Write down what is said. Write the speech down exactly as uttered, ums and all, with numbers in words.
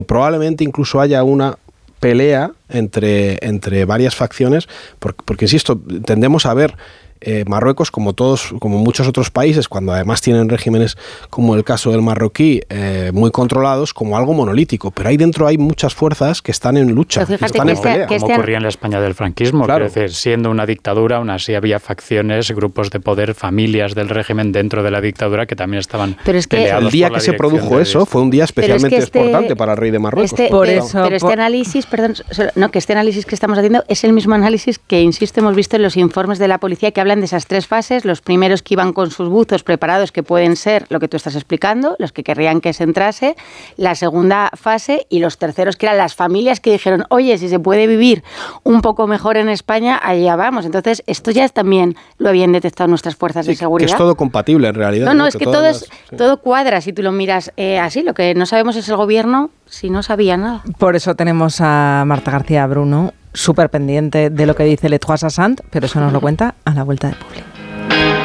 Probablemente incluso haya una pelea entre, entre varias facciones, porque, porque insisto, tendemos a ver eh, Marruecos, como todos, como muchos otros países, cuando además tienen regímenes como el caso del marroquí, eh, muy controlados, como algo monolítico. Pero ahí dentro hay muchas fuerzas que están en lucha, que están que en pelea. Como este ocurría en la España del franquismo, claro. Quiero decir, siendo una dictadura, aún así había facciones, grupos de poder, familias del régimen dentro de la dictadura que también estaban pero es que peleados. El día por la que se produjo de eso fue un día especialmente es que este, importante para el rey de Marruecos. Este, por pero, eso, pero este por... análisis, perdón, no, que este análisis que estamos haciendo es el mismo análisis que, insisto, hemos visto en los informes de la policía que hablan de esas tres fases. Los primeros que iban con sus buzos preparados, que pueden ser lo que tú estás explicando, los que querrían que se entrase, la segunda fase, y los terceros que eran las familias que dijeron, oye, si se puede vivir un poco mejor en España, allá vamos. Entonces, esto ya es también lo habían detectado nuestras fuerzas sí, de seguridad. Que es todo compatible en realidad. No, no, ¿no? es que, que todo, las, es, sí. todo cuadra si tú lo miras eh, así. Lo que no sabemos es el gobierno si no sabía nada. Por eso tenemos a Marta García Bruno, súper pendiente de lo que dice Le Trois Sassant, pero eso nos lo cuenta a la vuelta de Publi.